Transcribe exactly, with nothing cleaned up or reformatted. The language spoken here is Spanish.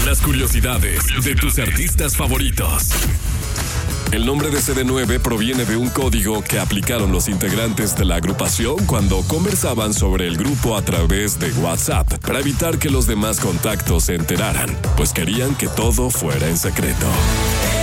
Las curiosidades de tus artistas favoritos. El nombre de C D nueve proviene de un código que aplicaron los integrantes de la agrupación cuando conversaban sobre el grupo a través de WhatsApp para evitar que los demás contactos se enteraran, pues querían que todo fuera en secreto.